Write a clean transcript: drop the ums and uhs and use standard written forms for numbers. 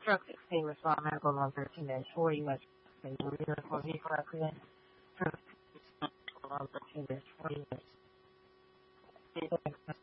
Truck 16 respond medical on 13-40 West uniform vehicle accident. Truck 16 on 13-40 West.